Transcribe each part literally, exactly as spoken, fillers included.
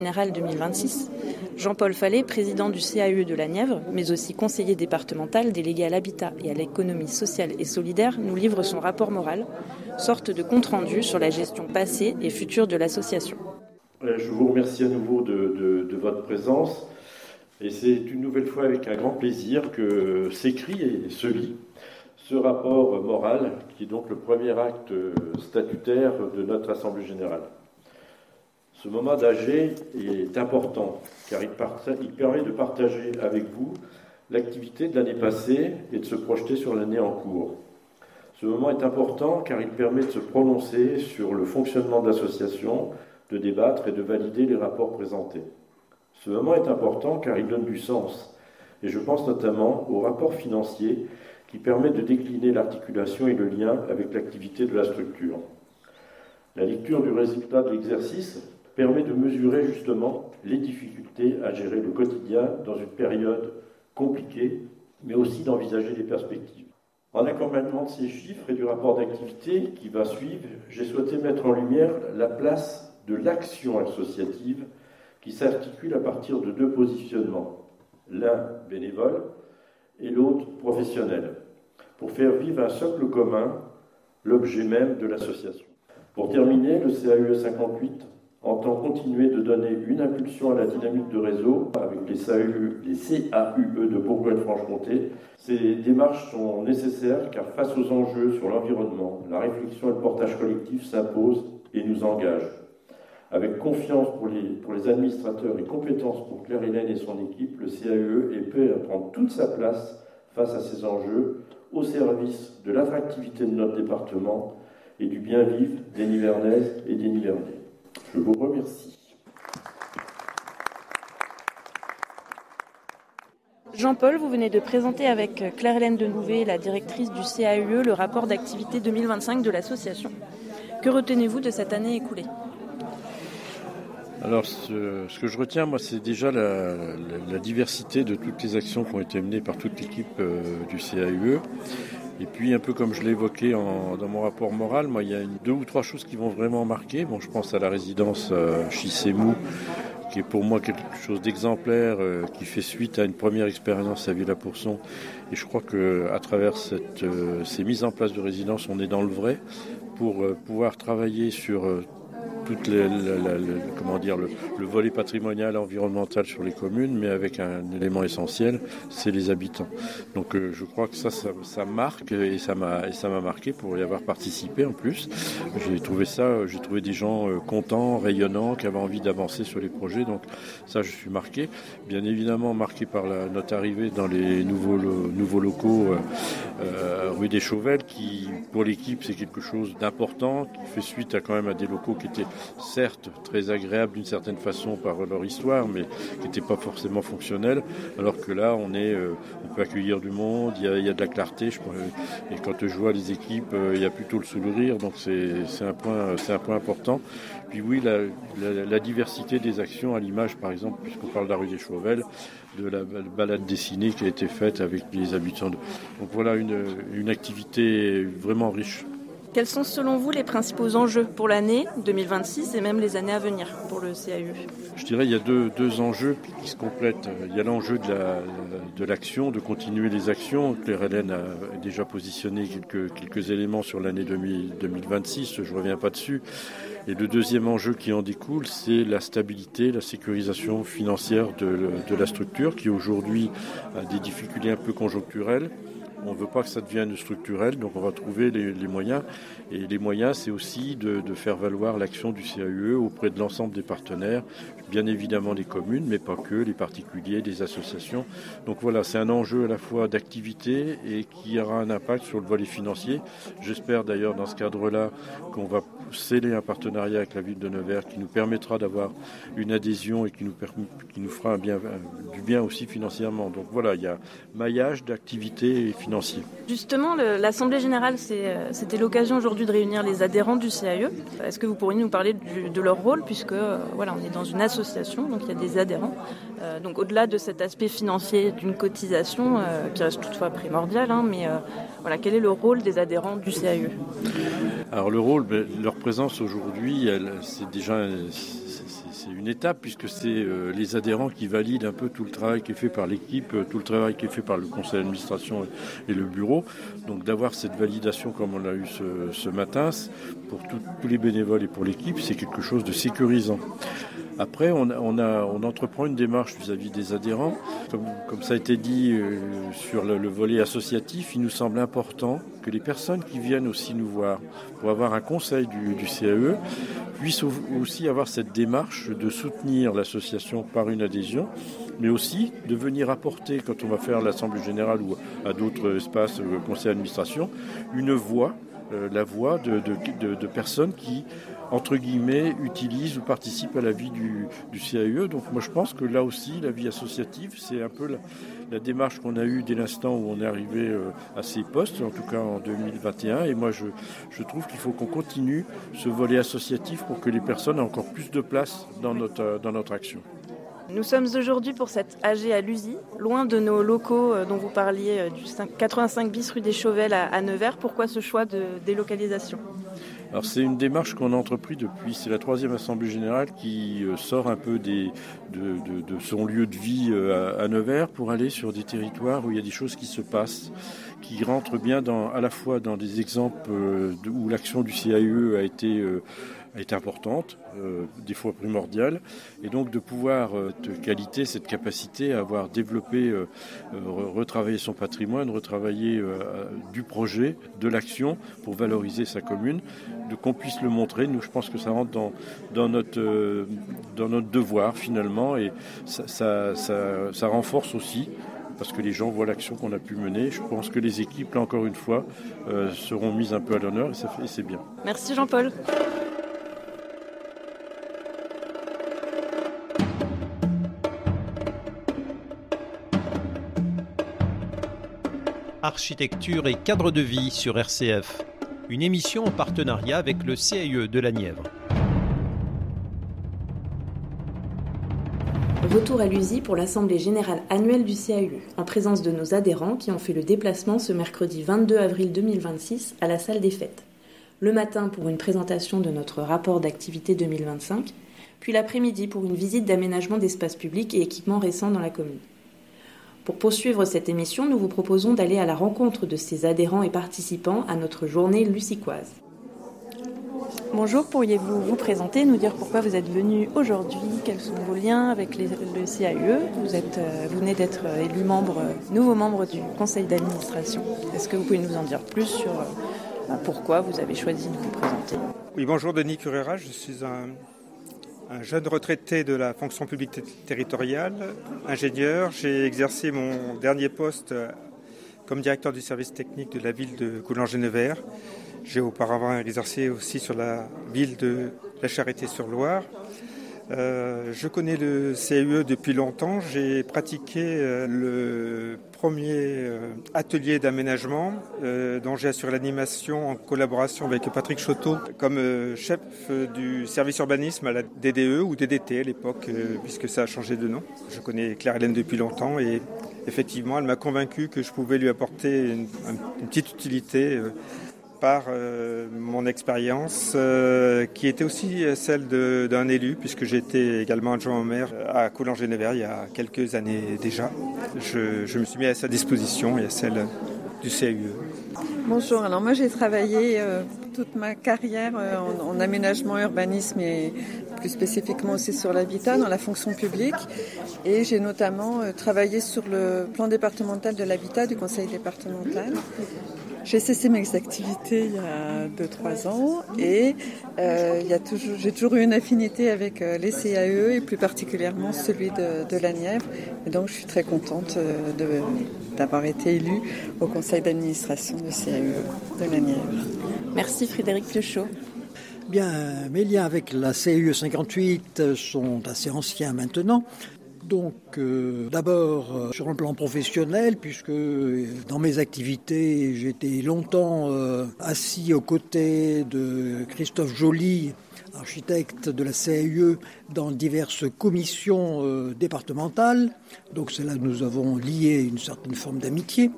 Général deux mille vingt-six, Jean-Paul Fallet, président du C A U E de la Nièvre, mais aussi conseiller départemental délégué à l'habitat et à l'économie sociale et solidaire, nous livre son rapport moral, sorte de compte-rendu sur la gestion passée et future de l'association. Je vous remercie à nouveau de, de, de votre présence, et c'est une nouvelle fois avec un grand plaisir que s'écrit et se lit ce rapport moral, qui est donc le premier acte statutaire de notre Assemblée générale. Ce moment d'A G est important, car il, partage, il permet de partager avec vous l'activité de l'année passée et de se projeter sur l'année en cours. Ce moment est important car il permet de se prononcer sur le fonctionnement de l'association, de débattre et de valider les rapports présentés. Ce moment est important car il donne du sens, et je pense notamment au rapport financier qui permet de décliner l'articulation et le lien avec l'activité de la structure. La lecture du résultat de l'exercice permet de mesurer justement les difficultés à gérer le quotidien dans une période compliquée, mais aussi d'envisager des perspectives. En accompagnement de ces chiffres et du rapport d'activité qui va suivre, j'ai souhaité mettre en lumière la place de l'action associative qui s'articule à partir de deux positionnements, l'un bénévole et l'autre professionnel, pour faire vivre un socle commun, l'objet même de l'association. Pour terminer, le C A U E cinquante-huit entend continuer de donner une impulsion à la dynamique de réseau avec les C A U, les C A U E de Bourgogne-Franche-Comté. Ces démarches sont nécessaires car face aux enjeux sur l'environnement, la réflexion et le portage collectif s'imposent et nous engagent. Avec confiance pour les, pour les administrateurs et compétence pour Claire-Hélène et son équipe, le C A U E est prêt à prendre toute sa place face à ces enjeux au service de l'attractivité de notre département et du bien-vivre des Nivernaises et des Nivernais. Je vous remercie. Jean-Paul, vous venez de présenter avec Claire-Hélène Denouvet, la directrice du C A U E, le rapport d'activité deux mille vingt-cinq de l'association. Que retenez-vous de cette année écoulée ? Alors, ce, ce que je retiens, moi, c'est déjà la, la, la diversité de toutes les actions qui ont été menées par toute l'équipe euh, du C A U E. Et puis, un peu comme je l'ai évoqué en, dans mon rapport moral, moi, il y a une, deux ou trois choses qui vont vraiment marquer. Bon, je pense à la résidence euh, Chisemou, qui est pour moi quelque chose d'exemplaire, euh, qui fait suite à une première expérience à Villa-Pourson. Et je crois qu'à travers cette, euh, ces mises en place de résidence, on est dans le vrai pour euh, pouvoir travailler sur euh, toutes les, la, la, le, comment dire, le, le volet patrimonial, environnemental sur les communes, mais avec un élément essentiel, c'est les habitants. Donc euh, je crois que ça, ça, ça marque et ça m'a et ça m'a marqué pour y avoir participé en plus. J'ai trouvé ça, j'ai trouvé des gens euh, contents, rayonnants, qui avaient envie d'avancer sur les projets. Donc ça, je suis marqué. Bien évidemment marqué par la, notre arrivée dans les nouveaux lo, nouveaux locaux euh, euh, rue des Chauvelles, qui pour l'équipe c'est quelque chose d'important, qui fait suite à quand même à des locaux qui étaient certes très agréables d'une certaine façon par leur histoire, mais qui n'étaient pas forcément fonctionnels, alors que là on est, euh, on peut accueillir du monde, il y a, il y a de la clarté, je, et quand je vois les équipes, euh, il y a plutôt le sourire, donc c'est, c'est un point, c'est un point important. Puis oui, la, la, la diversité des actions, à l'image par exemple, puisqu'on parle de la rue des Chauvelles, de la balade dessinée qui a été faite avec les habitants. De... Donc voilà une, une activité vraiment riche. Quels sont selon vous les principaux enjeux pour l'année deux mille vingt-six et même les années à venir pour le C A U E ? Je dirais qu'il y a deux, deux enjeux qui se complètent. Il y a l'enjeu de, la, de l'action, de continuer les actions. Claire-Hélène a déjà positionné quelques, quelques éléments sur l'année deux mille vingt-six, je ne reviens pas dessus. Et le deuxième enjeu qui en découle, c'est la stabilité, la sécurisation financière de, de la structure qui aujourd'hui a des difficultés un peu conjoncturelles. On ne veut pas que ça devienne structurel, donc on va trouver les, les moyens. Et les moyens, c'est aussi de, de faire valoir l'action du C A U E auprès de l'ensemble des partenaires, bien évidemment des communes, mais pas que, les particuliers, des associations. Donc voilà, c'est un enjeu à la fois d'activité et qui aura un impact sur le volet financier. J'espère d'ailleurs dans ce cadre-là qu'on va sceller un partenariat avec la ville de Nevers qui nous permettra d'avoir une adhésion et qui nous, permet, qui nous fera un bien, un, du bien aussi financièrement. Donc voilà, il y a maillage d'activité et financier. Justement, le, l'Assemblée Générale, c'est, c'était l'occasion aujourd'hui de réunir les adhérents du C A U E. Est-ce que vous pourriez nous parler du, de leur rôle, puisque euh, voilà, on est dans une association, donc il y a des adhérents. Euh, donc au-delà de cet aspect financier d'une cotisation, euh, qui reste toutefois primordial, hein, mais euh, voilà, quel est le rôle des adhérents du C A U E ? Alors le rôle, leur présence aujourd'hui, elle, c'est déjà... C'est, c'est, c'est une étape puisque c'est euh, les adhérents qui valident un peu tout le travail qui est fait par l'équipe, tout le travail qui est fait par le conseil d'administration et, et le bureau. Donc d'avoir cette validation comme on l'a eu ce, ce matin, pour tout, tous les bénévoles et pour l'équipe, c'est quelque chose de sécurisant. Après, on, a, on, a, on entreprend une démarche vis-à-vis des adhérents. Comme, comme ça a été dit euh, sur le, le volet associatif, il nous semble important que les personnes qui viennent aussi nous voir pour avoir un conseil du, du C A E puissent aussi avoir cette démarche de soutenir l'association par une adhésion, mais aussi de venir apporter, quand on va faire l'Assemblée générale ou à d'autres espaces, euh, conseil d'administration, une voix, euh, la voix de, de, de, de personnes qui, entre guillemets, utilisent ou participent à la vie du, du C A E. Donc moi je pense que là aussi, la vie associative, c'est un peu la, la démarche qu'on a eue dès l'instant où on est arrivé euh, à ces postes, en tout cas en deux mille vingt et un. Et moi je, je trouve qu'il faut qu'on continue ce volet associatif pour que les personnes aient encore plus de place dans notre, dans notre action. Nous sommes aujourd'hui pour cette A G à Lusy, loin de nos locaux dont vous parliez, du quatre-vingt-cinq bis rue des Chauvels à Nevers. Pourquoi ce choix de délocalisation ? Alors c'est une démarche qu'on a entreprise depuis, c'est la troisième Assemblée Générale qui sort un peu des, de, de, de son lieu de vie à, à Nevers pour aller sur des territoires où il y a des choses qui se passent, qui rentrent bien dans, à la fois dans des exemples de, où l'action du C A E a été... Euh, est importante, euh, des fois primordiale, et donc de pouvoir euh, de qualité, cette capacité à avoir développé, euh, euh, retravailler son patrimoine, retravailler euh, du projet, de l'action pour valoriser sa commune, de qu'on puisse le montrer. Nous, je pense que ça rentre dans, dans, notre, euh, dans notre devoir finalement, et ça, ça, ça, ça renforce aussi parce que les gens voient l'action qu'on a pu mener. Je pense que les équipes, là encore une fois, euh, seront mises un peu à l'honneur et, ça fait, et c'est bien. Merci Jean-Paul. Architecture et cadre de vie sur R C F, une émission en partenariat avec le C A E de la Nièvre. Retour à Lusy pour l'Assemblée générale annuelle du C A E, en présence de nos adhérents qui ont fait le déplacement ce mercredi vingt-deux avril deux mille vingt-six à la salle des fêtes. Le matin pour une présentation de notre rapport d'activité deux mille vingt-cinq, puis l'après-midi pour une visite d'aménagement d'espaces publics et équipements récents dans la commune. Pour poursuivre cette émission, nous vous proposons d'aller à la rencontre de ces adhérents et participants à notre journée lusicoise. Bonjour, pourriez-vous vous présenter, nous dire pourquoi vous êtes venu aujourd'hui, quels sont vos liens avec les, le C A E ? Vous, êtes, vous venez d'être élu membre, nouveau membre du conseil d'administration. Est-ce que vous pouvez nous en dire plus sur euh, pourquoi vous avez choisi de vous présenter ? Oui, bonjour, Denis Curera, je suis un... un jeune retraité de la fonction publique t- territoriale, ingénieur. J'ai exercé mon dernier poste comme directeur du service technique de la ville de Coulangé-Nevers. J'ai auparavant exercé aussi sur la ville de La Charité-sur-Loire. Euh, je connais le C A E depuis longtemps. J'ai pratiqué euh, le premier euh, atelier d'aménagement euh, dont j'ai assuré l'animation en collaboration avec Patrick Choteau comme euh, chef euh, du service urbanisme à la D D E ou D D T à l'époque euh, puisque ça a changé de nom. Je connais Claire-Hélène depuis longtemps et effectivement elle m'a convaincu que je pouvais lui apporter une, une petite utilité euh, par euh, mon expérience euh, qui était aussi celle de, d'un élu puisque j'étais également adjoint au maire à Coulangé-Nevers il y a quelques années déjà. Je, je me suis mis à sa disposition et à celle du C A U E. Bonjour, alors moi j'ai travaillé euh, toute ma carrière euh, en, en aménagement, urbanisme et plus spécifiquement aussi sur l'habitat dans la fonction publique et j'ai notamment euh, travaillé sur le plan départemental de l'habitat du conseil départemental. J'ai cessé mes activités il y a deux trois ans et euh, il y a toujours, j'ai toujours eu une affinité avec euh, les C A E et plus particulièrement celui de, de la Nièvre. Et donc je suis très contente euh, de, d'avoir été élue au conseil d'administration du C A E de la Nièvre. Merci Frédéric Piochot. Bien, mes liens avec la C A E cinquante-huit sont assez anciens maintenant. Donc, euh, d'abord, euh, sur le plan professionnel, puisque euh, dans mes activités, j'étais longtemps euh, assis aux côtés de Christophe Joly, architecte de la C A U E, dans diverses commissions euh, départementales. Donc, c'est là que nous avons lié une certaine forme d'amitié.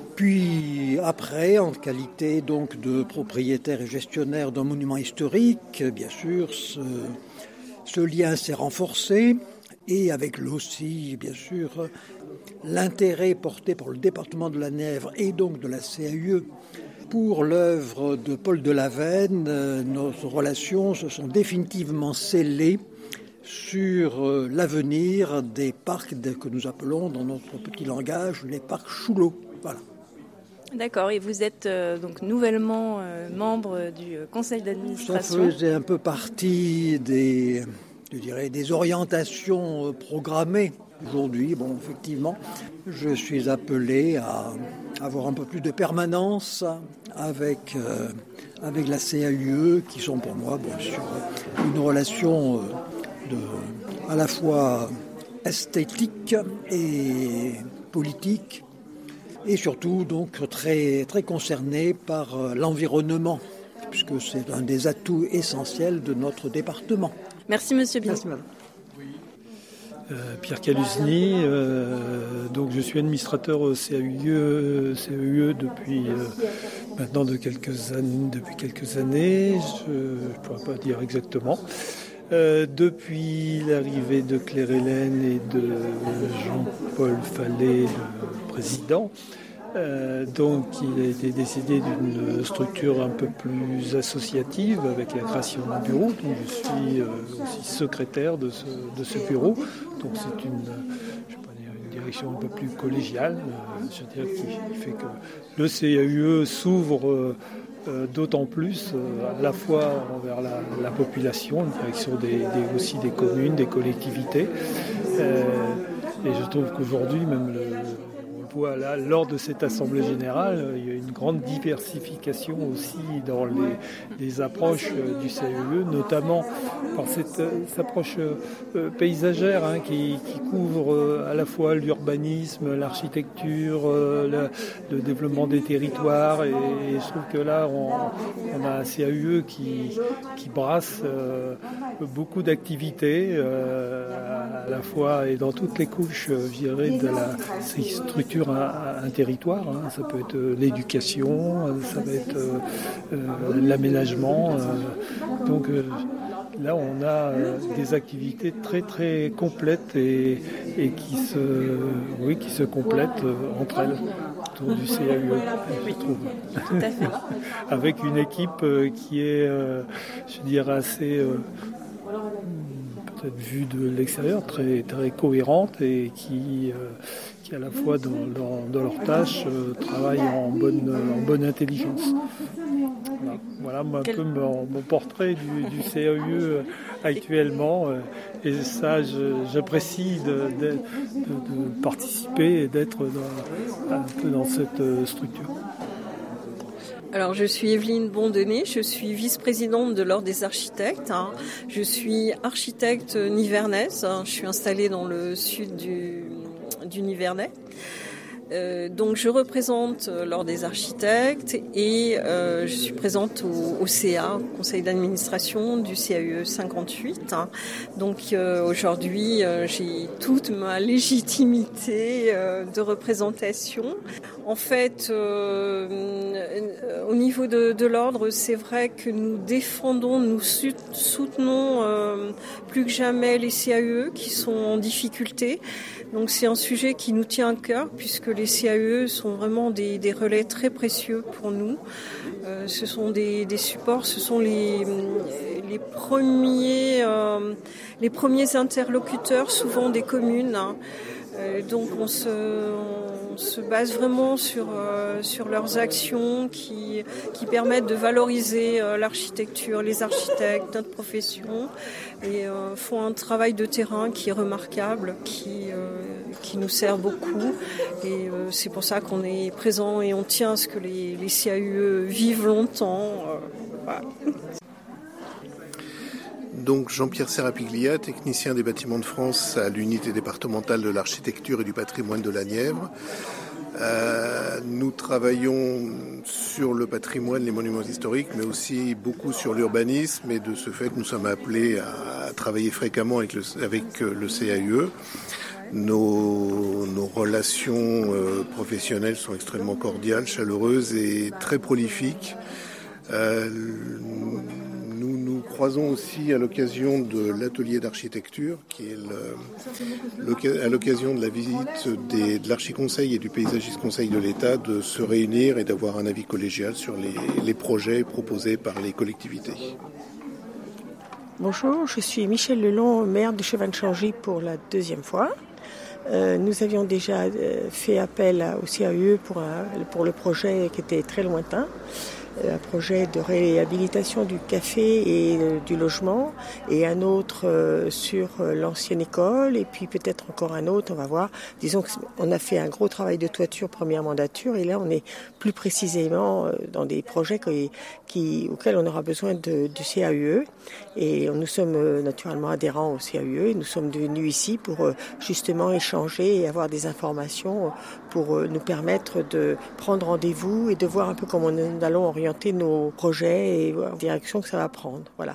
Puis après, en qualité donc de propriétaire et gestionnaire d'un monument historique, bien sûr, ce, Ce lien s'est renforcé et avec aussi, bien sûr, l'intérêt porté par le département de la Nièvre et donc de la C A U E pour l'œuvre de Paul Delavenne, nos relations se sont définitivement scellées sur l'avenir des parcs que nous appelons dans notre petit langage les parcs Chouleau. Voilà. D'accord, et vous êtes euh, donc nouvellement euh, membre du conseil d'administration. Ça faisait un peu partie des, je dirais, des orientations programmées. Aujourd'hui, bon, effectivement, je suis appelé à avoir un peu plus de permanence avec, euh, avec la C A U E, qui sont pour moi, bien sûr, une relation de, à la fois esthétique et politique, et surtout donc très, très concerné par l'environnement, puisque c'est un des atouts essentiels de notre département. Merci Monsieur Bien. Merci madame. Euh, Pierre Caluzny, euh, donc je suis administrateur au C A U E, C A U E depuis euh, maintenant de quelques années, depuis quelques années, je ne pourrais pas dire exactement. Euh, depuis l'arrivée de Claire Hélène et de Jean-Paul Fallet, le président, euh, donc il a été décidé d'une structure un peu plus associative avec la création d'un bureau. Donc je suis euh, aussi secrétaire de ce, de ce bureau. Donc c'est une, je vais pas dire une direction un peu plus collégiale, euh, je veux dire, qui, qui fait que le C A U E s'ouvre euh, Euh, d'autant plus euh, à la fois envers la, la population, en direction des, des, aussi des communes, des collectivités. Euh, et je trouve qu'aujourd'hui, même le, on le voit là, lors de cette Assemblée générale, euh, il y a une grande diversification aussi dans les, les approches euh, du C A U E, notamment par cette, cette approche euh, paysagère hein, qui, qui couvre euh, à la fois l'urbanisme, l'architecture, euh, le, le développement des territoires. Et, et je trouve que là, on, on a un C A U E qui, qui brasse euh, beaucoup d'activités, euh, à la fois et dans toutes les couches, je dirais, de la structure un, un territoire. Hein. Ça peut être l'éducation, ça va être euh, euh, l'aménagement. Euh, donc euh, là, on a euh, des activités très très complètes et, et qui se, oui, qui se complètent euh, entre elles autour du C A U E, je trouve. Tout à fait. Avec une équipe euh, qui est, euh, je dirais, assez euh, peut-être vue de l'extérieur, très très cohérente et qui euh, qui à la fois dans, dans, dans leurs tâches euh, travaillent en bonne en bonne intelligence. Voilà, voilà un peu mon, mon portrait du, du C A U E actuellement. Et ça, je, j'apprécie de, de, de, de participer et d'être dans, un peu dans cette structure. Alors, je suis Evelyne Bondenet, je suis vice-présidente de l'Ordre des architectes. Je suis architecte nivernaise, je suis installée dans le sud du, du Nivernais. Euh, donc je représente euh, l'Ordre des architectes et euh, je suis présente au, au C A, au conseil d'administration du C A U E cinquante-huit. Hein. Donc euh, aujourd'hui euh, j'ai toute ma légitimité euh, de représentation. En fait, euh, euh, au niveau de, de l'Ordre, c'est vrai que nous défendons, nous soutenons euh, plus que jamais les C A U E qui sont en difficulté. Donc c'est un sujet qui nous tient à cœur puisque les C A U E sont vraiment des, des relais très précieux pour nous. Euh, ce sont des, des supports, ce sont les, les, premiers, euh, les premiers interlocuteurs souvent des communes. Hein. Euh, donc on se, on se base vraiment sur, euh, sur leurs actions qui, qui permettent de valoriser euh, l'architecture, les architectes, notre profession et euh, font un travail de terrain qui est remarquable, qui, euh, qui nous sert beaucoup et euh, c'est pour ça qu'on est présent et on tient à ce que les, les C A U E vivent longtemps. Euh, voilà. Donc Jean-Pierre Serrapiglia, technicien des bâtiments de France à l'unité départementale de l'architecture et du patrimoine de la Nièvre. Euh, nous travaillons sur le patrimoine, les monuments historiques, mais aussi beaucoup sur l'urbanisme et de ce fait nous sommes appelés à travailler fréquemment avec le, avec le C A U E. Nos, nos relations euh, professionnelles sont extrêmement cordiales, chaleureuses et très prolifiques. Euh, nous nous croisons aussi à l'occasion de l'atelier d'architecture, qui est le, à l'occasion de la visite des, de l'Archi-Conseil et du Paysagiste Conseil de l'État, de se réunir et d'avoir un avis collégial sur les, les projets proposés par les collectivités. Bonjour, je suis Michel Lelon, maire de Chevannes-Changy pour la deuxième fois. Euh, nous avions déjà euh, fait appel au C A U E pour, un, pour le projet qui était très lointain, un projet de réhabilitation du café et euh, du logement, et un autre euh, sur euh, l'ancienne école, et puis peut-être encore un autre, on va voir. Disons qu'on a fait un gros travail de toiture première mandature, et là on est plus précisément euh, dans des projets qui, qui, auxquels on aura besoin de, du C A U E, et nous sommes euh, naturellement adhérents au C A U E, et nous sommes venus ici pour euh, justement échanger et avoir des informations pour euh, nous permettre de prendre rendez-vous et de voir un peu comment nous allons orienter nos projets et la direction que ça va prendre. Voilà.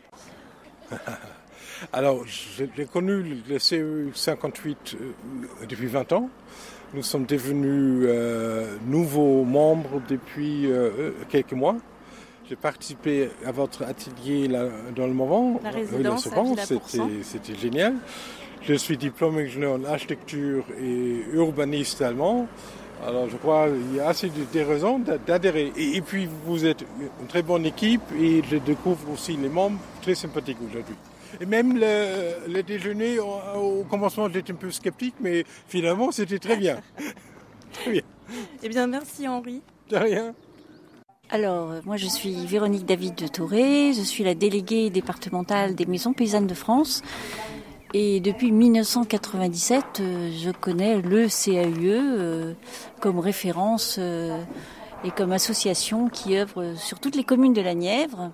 Alors, j'ai connu le C A U cinquante-huit depuis vingt ans. Nous sommes devenus euh, nouveaux membres depuis euh, quelques mois. J'ai participé à votre atelier là, dans le moment. La résidence, à c'était, c'était génial. Je suis diplômé ingénieur en architecture et urbaniste allemand. Alors je crois qu'il y a assez de, de raisons d'adhérer. Et, et puis vous êtes une très bonne équipe et je découvre aussi les membres très sympathiques aujourd'hui. Et même le, le déjeuner, au, au commencement j'étais un peu sceptique, mais finalement c'était très bien. Très bien. Eh bien merci Henri. De rien. Alors, moi je suis Véronique David de Touré, je suis la déléguée départementale des Maisons Paysannes de France. Et depuis dix-neuf cent quatre-vingt-dix-sept, euh, je connais le C A U E euh, comme référence euh, et comme association qui œuvre sur toutes les communes de la Nièvre.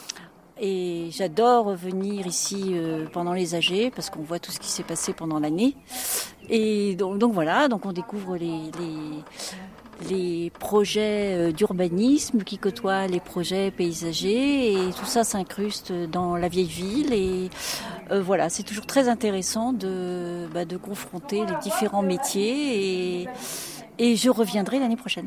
Et j'adore venir ici euh, pendant les A G parce qu'on voit tout ce qui s'est passé pendant l'année. Et donc, donc voilà, donc on découvre les, les, les projets d'urbanisme qui côtoient les projets paysagers et tout ça s'incruste dans la vieille ville. Et euh, voilà, c'est toujours très intéressant de, bah, de confronter les différents métiers et, et je reviendrai l'année prochaine.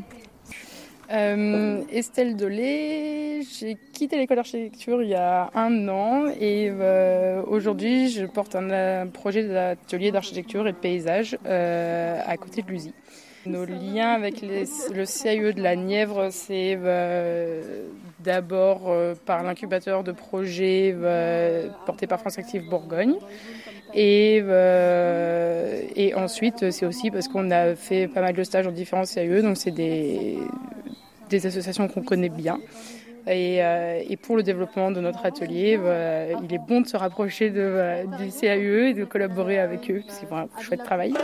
Euh, Estelle Dolé, j'ai quitté l'école d'architecture il y a un an et euh, aujourd'hui je porte un, un projet d'atelier d'architecture et de paysage euh, à côté de l'U S I. Nos liens avec les, le C A U E de la Nièvre, c'est euh, d'abord euh, par l'incubateur de projets euh, porté par France Active Bourgogne. Et, euh, et ensuite, c'est aussi parce qu'on a fait pas mal de stages dans différents C A U E, donc c'est des, des associations qu'on connaît bien. Et, euh, et pour le développement de notre atelier, euh, il est bon de se rapprocher de, euh, du C A U E et de collaborer avec eux, c'est vraiment un chouette travail.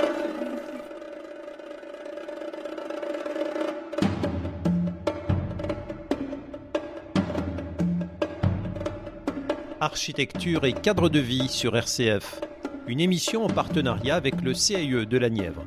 Architecture et cadre de vie sur R C F. Une émission en partenariat avec le C A U E de la Nièvre.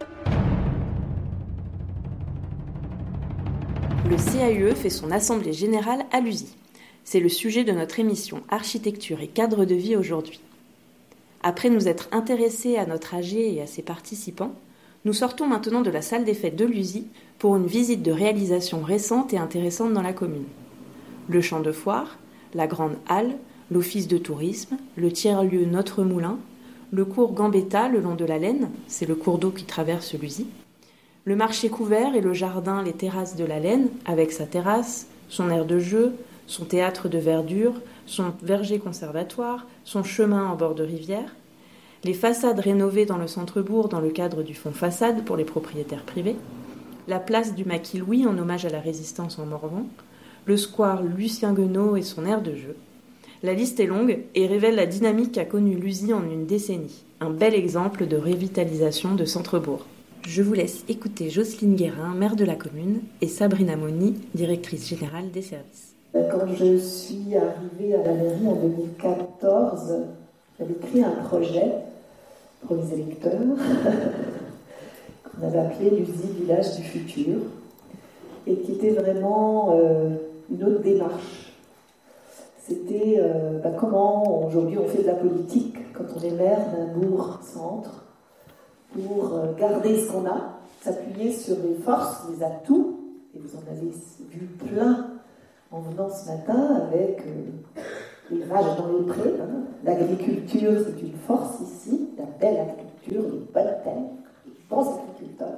Le C A U E fait son assemblée générale à l'U S I. C'est le sujet de notre émission Architecture et cadre de vie aujourd'hui. Après nous être intéressés à notre A G et à ses participants, nous sortons maintenant de la salle des fêtes de l'U S I pour une visite de réalisation récente et intéressante dans la commune. Le champ de foire, la grande halle, l'office de tourisme, le tiers-lieu Notre Moulin, le cours Gambetta le long de la Laine, c'est le cours d'eau qui traverse l'U S I, le marché couvert et le jardin Les Terrasses de la Laine, avec sa terrasse, son aire de jeu, son théâtre de verdure, son verger conservatoire, son chemin en bord de rivière, les façades rénovées dans le centre-bourg dans le cadre du fonds façade pour les propriétaires privés, la place du Maquis Louis en hommage à la résistance en Morvan, le square Lucien Guenot et son aire de jeu. La liste est longue et révèle la dynamique qu'a connue l'U S I en une décennie. Un bel exemple de revitalisation de centre-bourg. Je vous laisse écouter Jocelyne Guérin, maire de la commune, et Sabrina Moni, directrice générale des services. Quand je suis arrivée à la mairie en deux mille quatorze, j'avais créé un projet pour les électeurs qu'on avait appelé l'U S I Village du Futur et qui était vraiment euh, une autre démarche. C'était euh, bah, comment aujourd'hui on fait de la politique quand on est maire d'un bourg-centre pour euh, garder ce qu'on a, s'appuyer sur les forces, les atouts, et vous en avez vu plein en venant ce matin avec euh, l'élevage dans les prés. Hein. L'agriculture, c'est une force ici, la belle agriculture, les bonnes terres, les bons agriculteurs.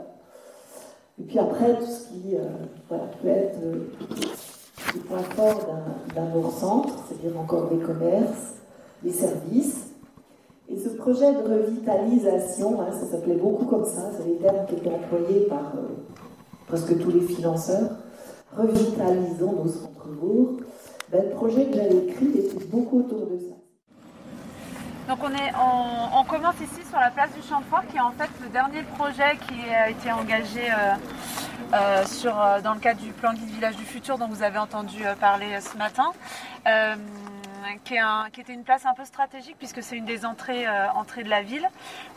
Et puis après, tout ce qui euh, voilà, peut être euh, le point fort d'un, d'un bourg-centre, c'est-à-dire encore des commerces, des services. Et ce projet de revitalisation, hein, ça s'appelait beaucoup comme ça, c'est les termes qui étaient employés par euh, presque tous les financeurs. Revitalisons nos centres-bourgs. Ben, le projet que j'avais écrit était beaucoup autour de ça. Donc on, est, on, on commence ici sur la place du Champ de Foire, qui est en fait le dernier projet qui a été engagé euh, euh, sur, euh, dans le cadre du plan Guide Village du Futur dont vous avez entendu euh, parler euh, ce matin. Euh, Qui, est un, qui était une place un peu stratégique puisque c'est une des entrées, euh, entrées de la ville.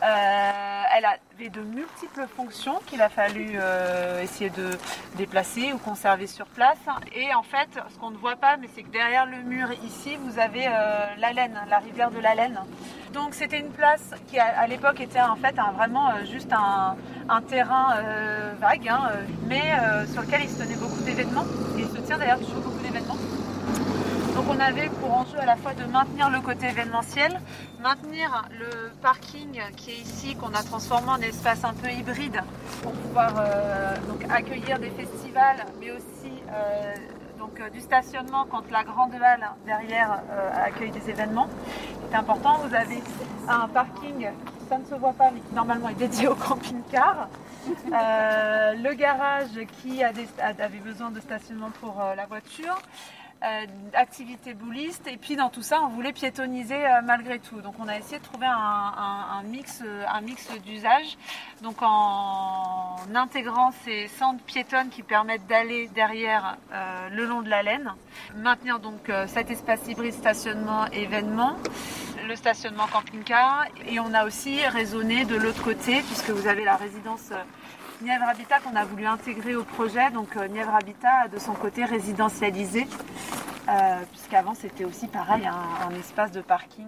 Euh, elle avait de multiples fonctions qu'il a fallu euh, essayer de déplacer ou conserver sur place. Et en fait, ce qu'on ne voit pas, mais c'est que derrière le mur ici, vous avez euh, l'Alène, la rivière de l'Alène. Donc c'était une place qui à, à l'époque était en fait un, vraiment euh, juste un, un terrain euh, vague, hein, mais euh, sur lequel il se tenait beaucoup d'événements. Et il se tient d'ailleurs toujours beaucoup d'événements. Donc on avait pour enjeu à la fois de maintenir le côté événementiel, maintenir le parking qui est ici, qu'on a transformé en espace un peu hybride pour pouvoir euh, donc accueillir des festivals, mais aussi euh, donc, euh, du stationnement quand la grande halle derrière euh, accueille des événements. C'est important, vous avez un parking, ça ne se voit pas, mais qui normalement est dédié au camping-car. Euh, le garage qui a des, avait besoin de stationnement pour euh, la voiture. Euh, activité bouliste, et puis dans tout ça on voulait piétoniser euh, malgré tout, donc on a essayé de trouver un, un, un mix, euh, un mix d'usage, donc en intégrant ces centres piétonnes qui permettent d'aller derrière euh, le long de la laine, maintenir donc euh, cet espace hybride stationnement événement, le stationnement camping-car, et on a aussi raisonné de l'autre côté puisque vous avez la résidence euh, Nièvre Habitat qu'on a voulu intégrer au projet. Donc euh, Nièvre Habitat a de son côté résidentialisé, euh, puisqu'avant c'était aussi pareil, un, un espace de parking.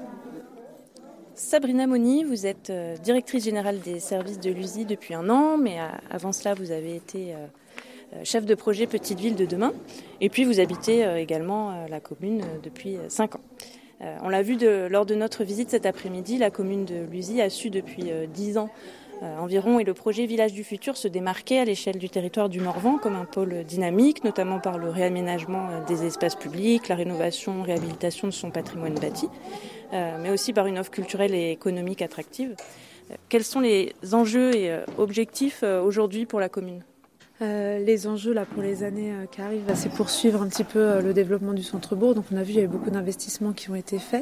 Sabrina Moni, vous êtes euh, directrice générale des services de l'U S I depuis un an, mais euh, avant cela vous avez été euh, chef de projet Petite Ville de Demain, et puis vous habitez euh, également euh, la commune euh, depuis euh, cinq ans. Euh, on l'a vu de, lors de notre visite cet après-midi, la commune de l'U S I a su depuis euh, dix ans Euh, environ, et le projet Village du Futur se démarquait à l'échelle du territoire du Morvan comme un pôle dynamique, notamment par le réaménagement euh, des espaces publics, la rénovation, réhabilitation de son patrimoine bâti, euh, mais aussi par une offre culturelle et économique attractive. Euh, quels sont les enjeux et euh, objectifs euh, aujourd'hui pour la commune ? Euh, les enjeux là pour les années euh, qui arrivent, bah, c'est poursuivre un petit peu euh, le développement du centre-bourg. Donc on a vu, il y a eu beaucoup d'investissements qui ont été faits.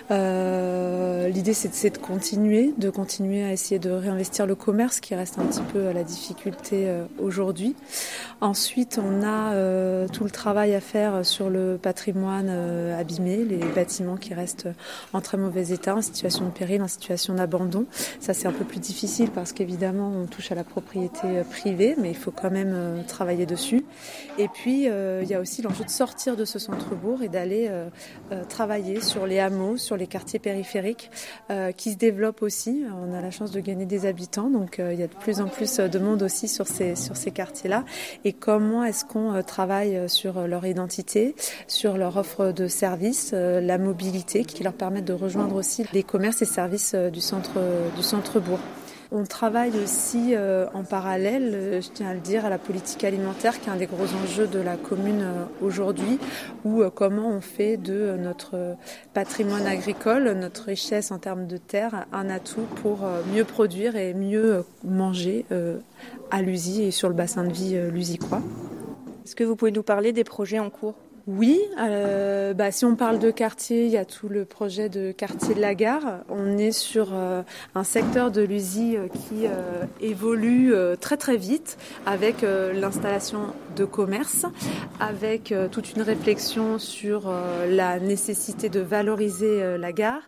Euh, l'idée c'est de, c'est de continuer, de continuer à essayer de réinvestir le commerce qui reste un petit peu à la difficulté euh, aujourd'hui. Ensuite, on a euh, tout le travail à faire sur le patrimoine euh, abîmé, les bâtiments qui restent en très mauvais état, en situation de péril, en situation d'abandon. Ça c'est un peu plus difficile parce qu'évidemment on touche à la propriété euh, privée, mais il faut quand même même euh, travailler dessus. Et puis, euh, il y a aussi l'enjeu de sortir de ce centre-bourg et d'aller euh, euh, travailler sur les hameaux, sur les quartiers périphériques euh, qui se développent aussi. On a la chance de gagner des habitants, donc euh, il y a de plus en plus de monde aussi sur ces, sur ces quartiers-là. Et comment est-ce qu'on euh, travaille sur leur identité, sur leur offre de services, euh, la mobilité qui leur permettent de rejoindre aussi les commerces et services euh, du centre, euh, du centre-bourg. On travaille aussi euh, en parallèle, euh, je tiens à le dire, à la politique alimentaire qui est un des gros enjeux de la commune euh, aujourd'hui, où euh, comment on fait de euh, notre euh, patrimoine agricole, notre richesse en termes de terre, un atout pour euh, mieux produire et mieux euh, manger euh, à l'U S I et sur le bassin de vie euh, lusicois. Est-ce que vous pouvez nous parler des projets en cours ? Oui, euh, bah, si on parle de quartier, il y a tout le projet de quartier de la gare. On est sur euh, un secteur de l'U S I euh, qui euh, évolue euh, très très vite avec euh, l'installation de commerce, avec euh, toute une réflexion sur euh, la nécessité de valoriser euh, la gare.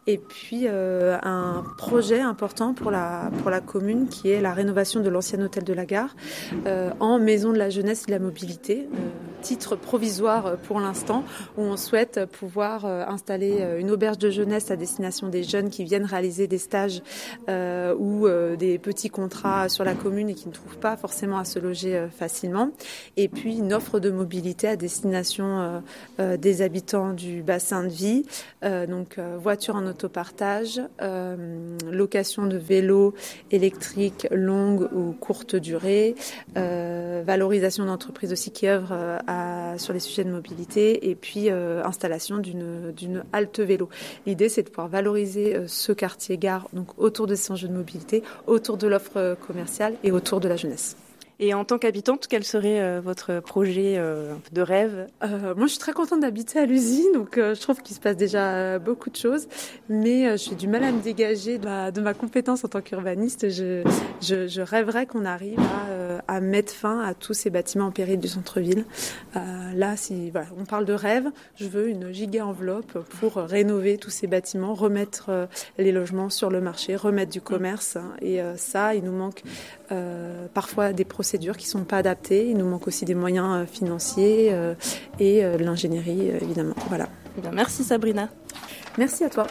Et puis euh, un projet important pour la, pour la commune qui est la rénovation de l'ancien hôtel de la Gare euh, en maison de la jeunesse et de la mobilité, euh, titre provisoire pour l'instant, où on souhaite pouvoir euh, installer une auberge de jeunesse à destination des jeunes qui viennent réaliser des stages euh, ou euh, des petits contrats sur la commune et qui ne trouvent pas forcément à se loger euh, facilement. Et puis une offre de mobilité à destination euh, euh, des habitants du bassin de vie, euh, donc euh, voiture en autopartage, euh, location de vélos électriques longue ou courte durée, euh, valorisation d'entreprises aussi qui œuvrent euh, à, sur les sujets de mobilité et puis euh, installation d'une, d'une halte vélo. L'idée, c'est de pouvoir valoriser euh, ce quartier gare donc autour de ces enjeux de mobilité, autour de l'offre commerciale et autour de la jeunesse. Et en tant qu'habitante, quel serait euh, votre projet euh, de rêve ? euh, Moi, je suis très contente d'habiter à Lusy, donc euh, je trouve qu'il se passe déjà euh, beaucoup de choses, mais euh, j'ai du mal à me dégager de ma, de ma compétence en tant qu'urbaniste. Je, je, je rêverais qu'on arrive à, euh, à mettre fin à tous ces bâtiments en péril du centre-ville. Euh, là, si voilà, on parle de rêve, je veux une giga enveloppe pour rénover tous ces bâtiments, remettre euh, les logements sur le marché, remettre du commerce. Hein, et euh, ça, il nous manque euh, parfois des procédures qui ne sont pas adaptées. Il nous manque aussi des moyens financiers euh, et euh, l'ingénierie, euh, évidemment. Voilà. Eh bien, merci Sabrina. Merci à toi.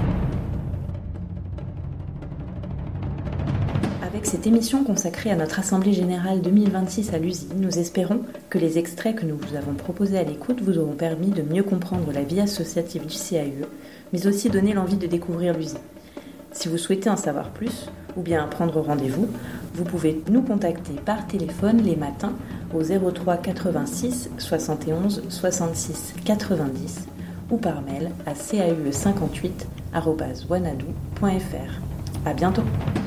Avec cette émission consacrée à notre Assemblée Générale deux mille vingt-six à Lusy, nous espérons que les extraits que nous vous avons proposés à l'écoute vous auront permis de mieux comprendre la vie associative du C A U E, mais aussi donner l'envie de découvrir Lusy. Si vous souhaitez en savoir plus ou bien prendre rendez-vous, vous pouvez nous contacter par téléphone les matins au zéro trois quatre-vingt-six soixante et onze soixante-six quatre-vingt-dix ou par mail à caue cinquante-huit arobase wanadoo point fr. À bientôt.